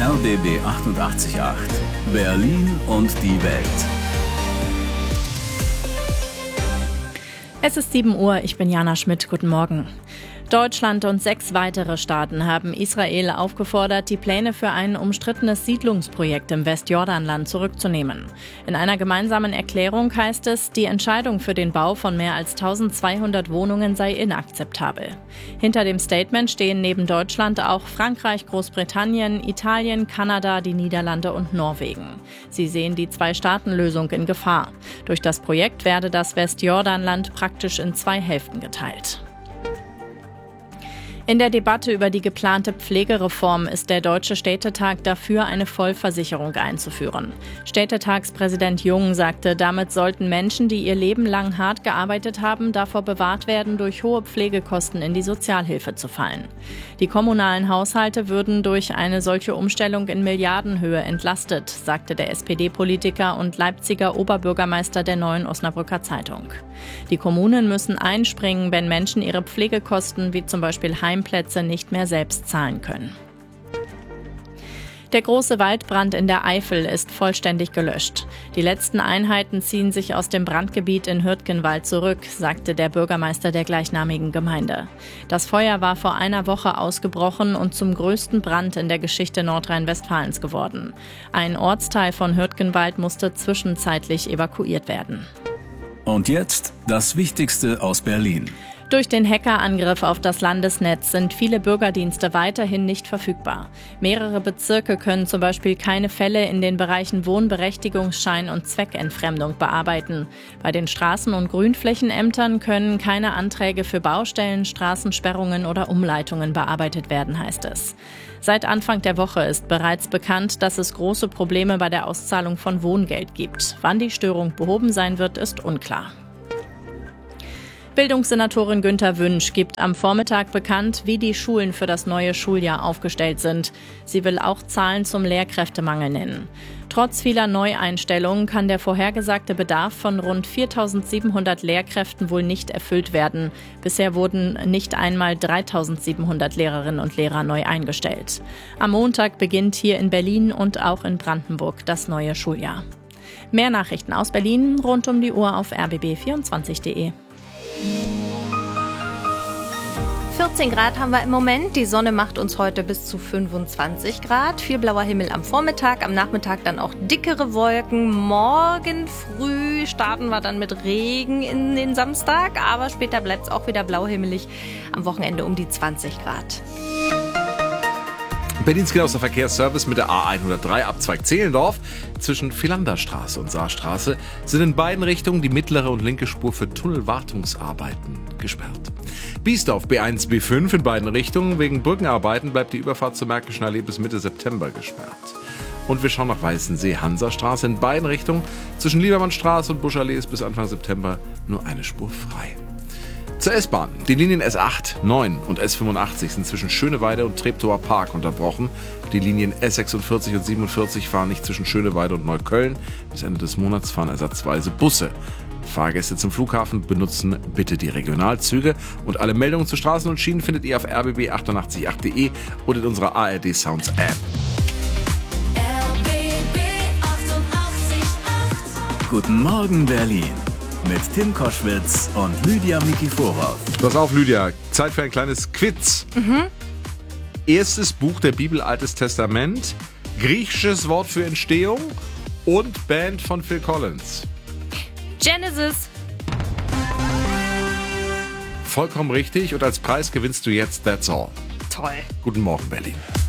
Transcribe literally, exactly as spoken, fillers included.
R B B achtundachtzig Komma acht. Berlin und die Welt. Es ist sieben Uhr, ich bin Jana Schmidt, guten Morgen. Deutschland und sechs weitere Staaten haben Israel aufgefordert, die Pläne für ein umstrittenes Siedlungsprojekt im Westjordanland zurückzunehmen. In einer gemeinsamen Erklärung heißt es, die Entscheidung für den Bau von mehr als eintausendzweihundert Wohnungen sei inakzeptabel. Hinter dem Statement stehen neben Deutschland auch Frankreich, Großbritannien, Italien, Kanada, die Niederlande und Norwegen. Sie sehen die Zwei-Staaten-Lösung in Gefahr. Durch das Projekt werde das Westjordanland praktisch in zwei Hälften geteilt. In der Debatte über die geplante Pflegereform ist der Deutsche Städtetag dafür, eine Vollversicherung einzuführen. Städtetagspräsident Jung sagte, damit sollten Menschen, die ihr Leben lang hart gearbeitet haben, davor bewahrt werden, durch hohe Pflegekosten in die Sozialhilfe zu fallen. Die kommunalen Haushalte würden durch eine solche Umstellung in Milliardenhöhe entlastet, sagte der S P D-Politiker und Leipziger Oberbürgermeister der Neuen Osnabrücker Zeitung. Die Kommunen müssen einspringen, wenn Menschen ihre Pflegekosten wie zum Beispiel Heimplätze nicht mehr selbst zahlen können. Der große Waldbrand in der Eifel ist vollständig gelöscht. Die letzten Einheiten ziehen sich aus dem Brandgebiet in Hürtgenwald zurück, sagte der Bürgermeister der gleichnamigen Gemeinde. Das Feuer war vor einer Woche ausgebrochen und zum größten Brand in der Geschichte Nordrhein-Westfalens geworden. Ein Ortsteil von Hürtgenwald musste zwischenzeitlich evakuiert werden. Und jetzt das Wichtigste aus Berlin. Durch den Hackerangriff auf das Landesnetz sind viele Bürgerdienste weiterhin nicht verfügbar. Mehrere Bezirke können zum Beispiel keine Fälle in den Bereichen Wohnberechtigungsschein und Zweckentfremdung bearbeiten. Bei den Straßen- und Grünflächenämtern können keine Anträge für Baustellen, Straßensperrungen oder Umleitungen bearbeitet werden, heißt es. Seit Anfang der Woche ist bereits bekannt, dass es große Probleme bei der Auszahlung von Wohngeld gibt. Wann die Störung behoben sein wird, ist unklar. Bildungssenatorin Günther Wünsch gibt am Vormittag bekannt, wie die Schulen für das neue Schuljahr aufgestellt sind. Sie will auch Zahlen zum Lehrkräftemangel nennen. Trotz vieler Neueinstellungen kann der vorhergesagte Bedarf von rund viertausendsiebenhundert Lehrkräften wohl nicht erfüllt werden. Bisher wurden nicht einmal dreitausendsiebenhundert Lehrerinnen und Lehrer neu eingestellt. Am Montag beginnt hier in Berlin und auch in Brandenburg das neue Schuljahr. Mehr Nachrichten aus Berlin rund um die Uhr auf r b b vierundzwanzig punkt de. vierzehn Grad haben wir im Moment. Die Sonne macht uns heute bis zu fünfundzwanzig Grad. Viel blauer Himmel am Vormittag, am Nachmittag dann auch dickere Wolken. Morgen früh starten wir dann mit Regen in den Samstag, aber später bleibt es auch wieder blauhimmelig. Am Wochenende um die zwanzig Grad. Berlins genauester Verkehrsservice mit der A hundertdrei Abzweig Zehlendorf zwischen Philanderstraße und Saarstraße sind in beiden Richtungen die mittlere und linke Spur für Tunnelwartungsarbeiten gesperrt. Biesdorf B eins B fünf in beiden Richtungen. Wegen Brückenarbeiten bleibt die Überfahrt zur Märkischen Allee bis Mitte September gesperrt. Und wir schauen nach Weißensee Hansastraße in beiden Richtungen. Zwischen Liebermannstraße und Buschallee ist bis Anfang September nur eine Spur frei. Zur S-Bahn. Die Linien S acht, neun und S fünfundachtzig sind zwischen Schöneweide und Treptower Park unterbrochen. Die Linien S sechsundvierzig und siebenundvierzig fahren nicht zwischen Schöneweide und Neukölln. Bis Ende des Monats fahren ersatzweise Busse. Fahrgäste zum Flughafen benutzen bitte die Regionalzüge. Und alle Meldungen zu Straßen und Schienen findet ihr auf r b b achtundachtzig Punkt acht punkt de oder in unserer A R D Sounds App. R B B achtundachtzig Komma acht. Guten Morgen Berlin. Mit Tim Koschwitz und Lydia Mikiforov. Pass auf, Lydia. Zeit für ein kleines Quiz. Mhm. Erstes Buch der Bibel, Altes Testament. Griechisches Wort für Entstehung. Und Band von Phil Collins. Genesis. Vollkommen richtig. Und als Preis gewinnst du jetzt That's All. Toll. Guten Morgen, Berlin.